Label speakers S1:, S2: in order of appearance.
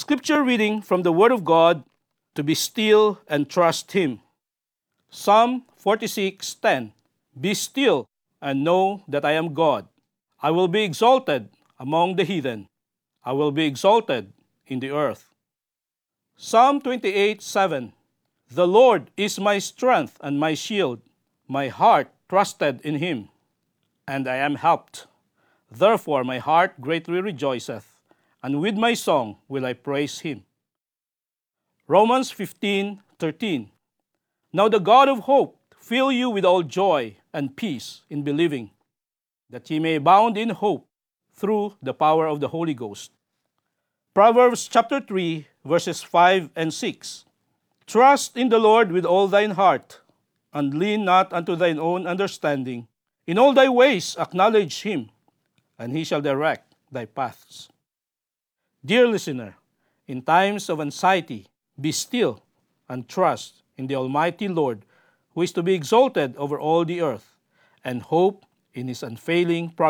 S1: Scripture reading from the Word of God, to be still and trust Him. Psalm 46:10. Be still and know that I am God. I will be exalted among the heathen. I will be exalted in the earth. Psalm 28:7. The Lord is my strength and my shield. My heart trusted in Him, and I am helped. Therefore my heart greatly rejoiceth, and with my song will I praise Him. Romans 15:13. Now the God of hope fill you with all joy and peace in believing, that ye may abound in hope through the power of the Holy Ghost. Proverbs chapter 3, verses 5 and 6. Trust in the Lord with all thine heart, and lean not unto thine own understanding. In all thy ways acknowledge Him, and He shall direct thy paths. Dear listener, in times of anxiety, be still and trust in the Almighty Lord, who is to be exalted over all the earth, and hope in His unfailing promise.